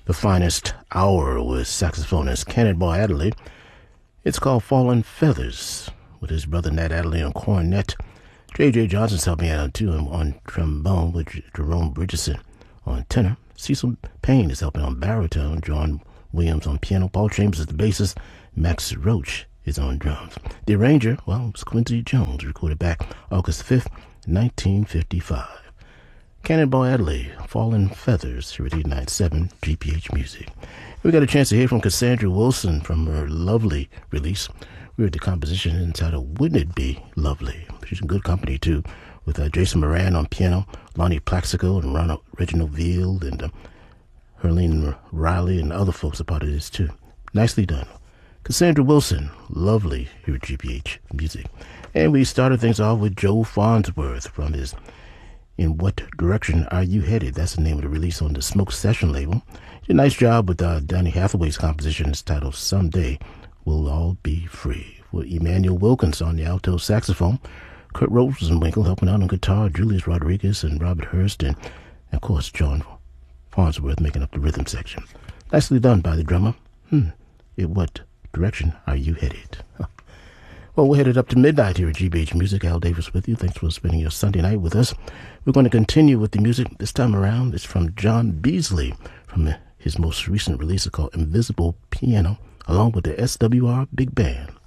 The Finest Hour with saxophonist Cannonball Adderley. It's called Fallen Feathers, with his brother Nat Adderley on cornet. J.J. Johnson's helping out too on trombone with Jerome Bridgerton on tenor. Cecil Payne is helping on baritone. John Williams on piano. Paul Chambers is the bassist. Max Roach is on drums. The arranger, well, it was Quincy Jones, recorded back August 5th, 1955. Cannonball Adderley, Fallen Feathers, here at 897 GPH Music. We got a chance to hear from Cassandra Wilson from her Lovely release. We heard the composition entitled Wouldn't It Be Lovely? She's in good company, too, with Jason Moran on piano, Lonnie Plaxico and Reginald Veal, and Herlene Riley and other folks are part of this, too. Nicely done. Cassandra Wilson, Lovely, here at GPH Music. And we started things off with Joe Farnsworth from his In What Direction Are You Headed? That's the name of the release on the Smoke Session label. Did a nice job with Donny Hathaway's composition. It's titled Someday We'll All Be Free. With Emmanuel Wilkins on the alto saxophone, Kurt Rosenwinkel helping out on guitar, Julius Rodriguez and Robert Hurst, and of course John Farnsworth making up the rhythm section. Nicely done by the drummer. In what direction are you headed? Well, we're headed up to midnight here at GBH Music. Al Davis with you. Thanks for spending your Sunday night with us. We're going to continue with the music this time around. It's from John Beasley from his most recent release called Invisible Piano, along with the SWR Big Band.